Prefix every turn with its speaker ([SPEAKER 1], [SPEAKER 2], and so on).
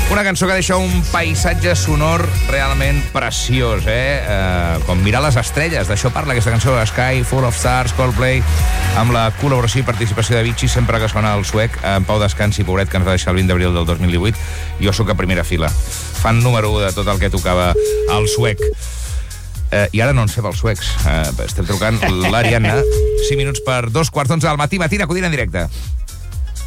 [SPEAKER 1] Una cançó que deixa un paisatge sonor realment preciós, com mirar les estrelles. D'això parla aquesta cançó, Sky Full of Stars, Coldplay, amb la col·laboració i participació de Avicii, sempre que sona el suec. En Pau descansi, pobret, que ens va deixar el 20 d'abril del 2018. Jo sóc a primera fila. Fan número 1 de tot el que tocava el suec. I ara no ens fem els suecs. Estem trucant l'Ariadna. 5 minuts per 2:15 del matí. Matina Codina en directe.